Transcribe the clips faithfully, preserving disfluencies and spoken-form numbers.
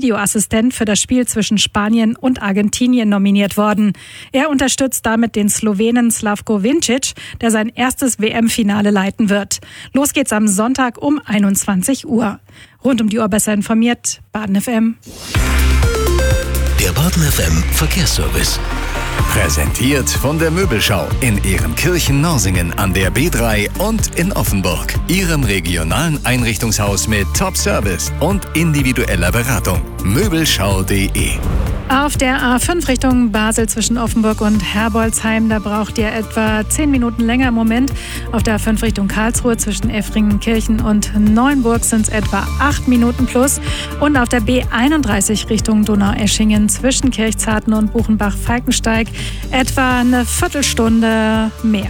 Videoassistent für das Spiel zwischen Spanien und Argentinien nominiert worden. Er unterstützt damit den Slowenen Slavko Vincic, der sein erstes W M-Finale leiten wird. Los geht's am Sonntag um einundzwanzig Uhr. Rund um die Uhr besser informiert, Baden F M. Der Baden F M Verkehrsservice. Präsentiert von der Möbelschau in Ehrenkirchen Norsingen an der B drei und in Offenburg. Ihrem regionalen Einrichtungshaus mit Top-Service und individueller Beratung. Möbelschau punkt de. Auf der A fünf Richtung Basel zwischen Offenburg und Herbolzheim, da braucht ihr etwa zehn Minuten länger im Moment. Auf der A fünf Richtung Karlsruhe zwischen Effringenkirchen und Neuenburg sind es etwa acht Minuten plus. Und auf der B einunddreißig Richtung Donaueschingen zwischen Kirchzarten und Buchenbach-Falkensteig etwa eine Viertelstunde mehr.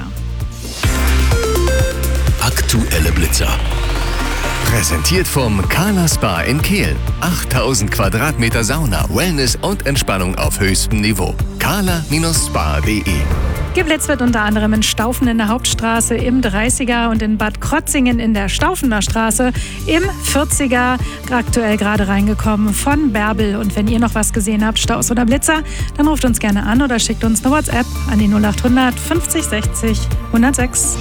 Aktuelle Blitzer. Präsentiert vom Kala Spa in Kehl. achttausend Quadratmeter Sauna, Wellness und Entspannung auf höchstem Niveau. kala Spa punkt de. Geblitzt wird unter anderem in Staufen in der Hauptstraße, im dreißiger und in Bad Krotzingen in der Staufener Straße, im vierziger, aktuell gerade reingekommen von Bärbel. Und wenn ihr noch was gesehen habt, Staus oder Blitzer, dann ruft uns gerne an oder schickt uns eine WhatsApp an die null achthundert fünfzig sechzig hundertsechs.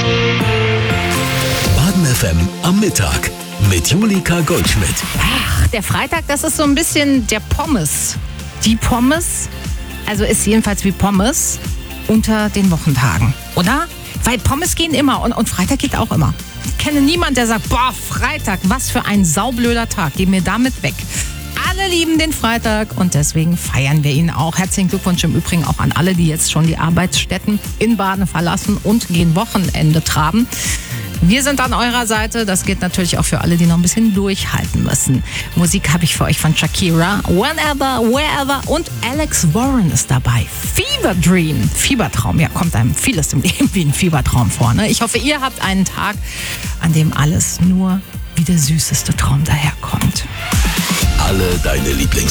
Baden F M am Mittag mit Julika Goldschmidt. Ach, der Freitag, das ist so ein bisschen der Pommes. Die Pommes, also ist jedenfalls wie Pommes unter den Wochentagen, oder? Weil Pommes gehen immer und, und Freitag geht auch immer. Ich kenne niemanden, der sagt, boah, Freitag, was für ein saublöder Tag, geh mir damit weg. Alle lieben den Freitag und deswegen feiern wir ihn auch. Herzlichen Glückwunsch im Übrigen auch an alle, die jetzt schon die Arbeitsstätten in Baden verlassen und gehen Wochenende traben. Wir sind an eurer Seite. Das gilt natürlich auch für alle, die noch ein bisschen durchhalten müssen. Musik habe ich für euch von Shakira, Whenever, Wherever und Alex Warren ist dabei. Fever Dream, Fiebertraum. Ja, kommt einem vieles im Leben wie ein Fiebertraum vor. Ne? Ich hoffe, ihr habt einen Tag, an dem alles nur wie der süßeste Traum daherkommt. Alle deine Lieblings